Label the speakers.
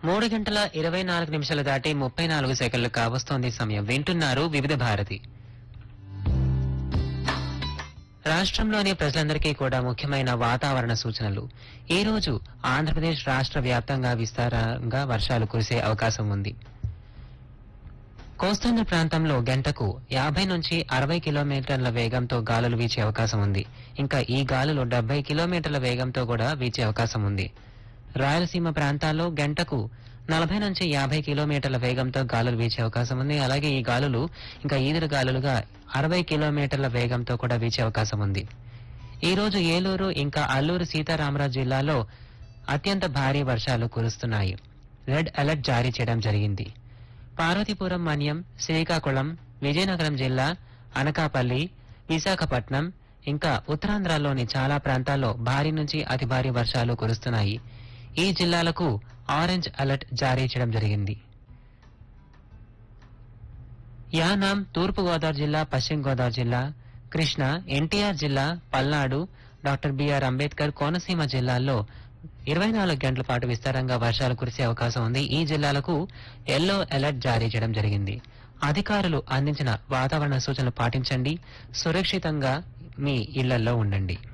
Speaker 1: 3 గంటల 24 నిమిషాలు దాటి 34 సెకండ్లు కావస్తోంది సమయం. వింటున్నారు వివిధ భారతి. రాష్ట్రంలోని ప్రజలందరికీ కూడా ముఖ్యమైన వాతావరణ సూచనలు. ఈ రోజు ఆంధ్రప్రదేశ్ రాష్ట్ర వ్యాప్తంగా విస్తారంగా వర్షాలు కురిసే అవకాశం ఉంది. కోస్తాంధ్ర ప్రాంతంలో గంటకు 50 నుంచి 60 కిలోమీటర్ల వేగంతో గాలులు వీచే అవకాశం ఉంది. ఇంకా ఈ గాలులు 70 కిలోమీటర్ల వేగంతో కూడా వీచే అవకాశం ఉంది. రాయలసీమ ప్రాంతాల్లో గంటకు 40 నుంచి 50 కిలోమీటర్ల వేగంతో గాలులు వీచే అవకాశం ఉంది. అలాగే ఈ గాలులు ఇంకా ఈదురు గాలులుగా 60 కిలోమీటర్ల వేగంతో కూడా వీచే అవకాశం ఉంది. ఈ రోజు ఏలూరు ఇంకా అల్లూరు సీతారామరాజు జిల్లాలో అత్యంత భారీ వర్షాలు కురుస్తున్నాయి. రెడ్ అలర్ట్ జారీ చేయడం జరిగింది. పార్వతీపురం, మన్యం, శ్రీకాకుళం, విజయనగరం జిల్లా, అనకాపల్లి, విశాఖపట్నం ఇంకా ఉత్తరాంధ్రలోని చాలా ప్రాంతాల్లో భారీ నుంచి అతి భారీ వర్షాలు కురుస్తున్నాయి. ఈ జిల్లాలకు ఆరెంజ్ అలర్ట్ జారీ చేయడం జరిగింది. యానాం, తూర్పు గోదావరి జిల్లా, పశ్చిమ గోదావరి జిల్లా, కృష్ణా, ఎన్టీఆర్ జిల్లా, పల్నాడు, డాక్టర్ బిఆర్ అంబేద్కర్, కోనసీమ జిల్లాల్లో 24 గంటల పాటు విస్తారంగా వర్షాలు కురిసే అవకాశం ఉంది. ఈ జిల్లాలకు ఎల్లో అలర్ట్ జారీ చేయడం జరిగింది. అధికారులు అందించిన వాతావరణ సూచనలు పాటించండి. సురక్షితంగా మీ ఇళ్లలో ఉండండి.